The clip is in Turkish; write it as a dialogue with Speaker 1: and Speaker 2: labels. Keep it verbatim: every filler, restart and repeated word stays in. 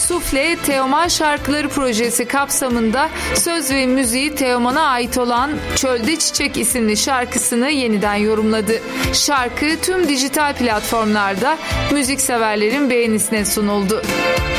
Speaker 1: Sufle, Teoman Şarkıları projesi kapsamında söz ve müziği Teoman'a ait olan Çölde Çiçek isimli şarkısını yeniden yorumladı. Şarkı tüm dijital platformlarda müzikseverlerin beğenisine sunuldu.